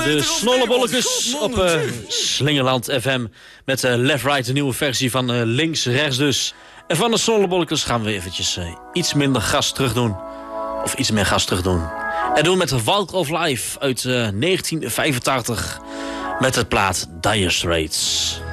De Snollebolletjes op Slingerland FM met Left Right, de nieuwe versie van Links Rechts dus. En van de Snollebolletjes gaan we eventjes iets minder gas terug doen. Of iets meer gas terug doen. En doen met Walk of Life uit 1985 met het plaat Dire Straits.